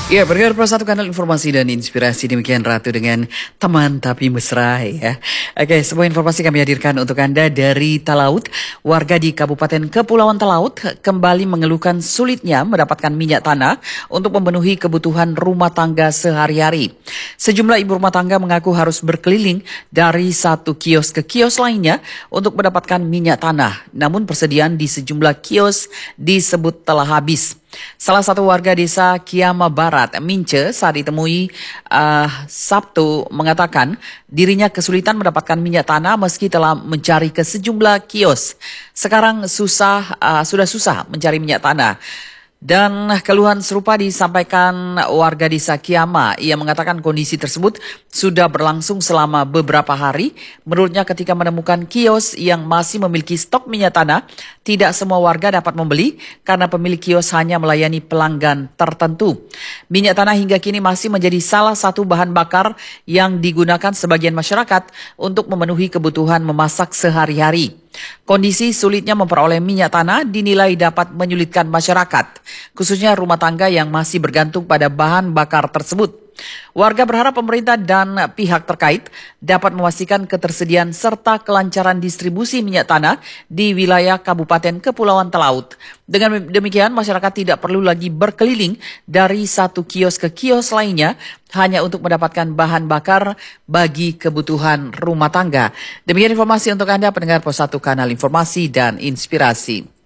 Ya, bergerak per satu kanal informasi dan inspirasi, demikian Ratu dengan teman tapi mesra ya. Oke, sebuah informasi kami hadirkan untuk Anda dari Talaut. Warga di Kabupaten Kepulauan Talaut kembali mengeluhkan sulitnya mendapatkan minyak tanah untuk memenuhi kebutuhan rumah tangga sehari-hari. Sejumlah ibu rumah tangga mengaku harus berkeliling dari satu kios ke kios lainnya untuk mendapatkan minyak tanah. Namun persediaan di sejumlah kios disebut telah habis. Salah satu warga desa Kiama Barat, Mince, saat ditemui Sabtu mengatakan dirinya kesulitan mendapatkan minyak tanah meski telah mencari ke sejumlah kios. Sekarang sudah susah mencari minyak tanah. Dan keluhan serupa disampaikan warga desa Kiama. Ia mengatakan kondisi tersebut sudah berlangsung selama beberapa hari. Menurutnya ketika menemukan kios yang masih memiliki stok minyak tanah, tidak semua warga dapat membeli karena pemilik kios hanya melayani pelanggan tertentu. Minyak tanah hingga kini masih menjadi salah satu bahan bakar yang digunakan sebagian masyarakat untuk memenuhi kebutuhan memasak sehari-hari. Kondisi sulitnya memperoleh minyak tanah dinilai dapat menyulitkan masyarakat, khususnya rumah tangga yang masih bergantung pada bahan bakar tersebut. Warga berharap pemerintah dan pihak terkait dapat memastikan ketersediaan serta kelancaran distribusi minyak tanah di wilayah Kabupaten Kepulauan Talaut. Dengan demikian, masyarakat tidak perlu lagi berkeliling dari satu kios ke kios lainnya hanya untuk mendapatkan bahan bakar bagi kebutuhan rumah tangga. Demikian informasi untuk Anda pendengar Pos 1 Kanal Informasi dan Inspirasi.